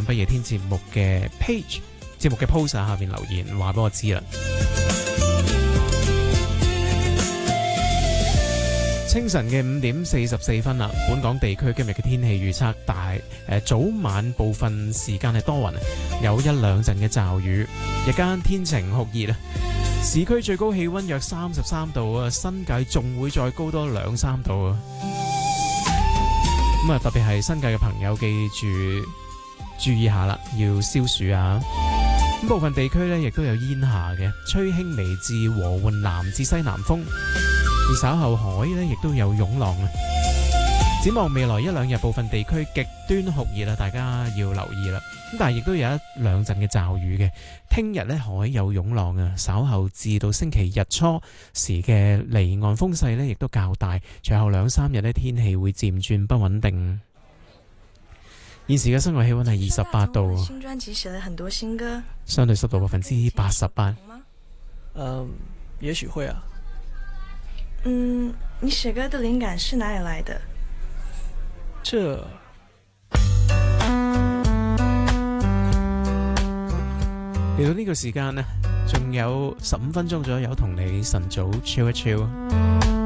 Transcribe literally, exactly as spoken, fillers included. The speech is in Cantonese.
不夜天節目嘅 page 節目嘅 post 下邊留言話俾我知啦。清晨嘅五點四十四分啦，本港地區今日嘅天氣預測大誒、呃、早晚部分時間係多雲，有一兩陣嘅驟雨，日間天晴酷熱啊！市區最高氣溫約三十三度啊，新界仲會再高多兩三度啊！咁啊，特別係新界嘅朋友記住注意下啦，要消暑啊！咁部分地區呢亦都有煙霞嘅，吹輕微至和緩南至西南風。而稍後海呢亦都有湧浪啊！展望未來一兩日，部分地區極端酷熱啦，大家要留意啦。咁但係亦都有一兩陣嘅驟雨嘅。聽日呢海有湧浪啊，稍後至到星期日初時嘅離岸風勢呢亦都較大。隨後兩三日呢天氣會漸轉不穩定。現時嘅室外氣溫係二十八度。 新專輯寫了很多新歌， 相對濕度百分之八十八。 嗯，也許會啊。 嗯，你寫歌的靈感是哪裡來的？ 這嚟到呢個時間呢，仲有十五分鐘左右同你晨早 chill 一 chill。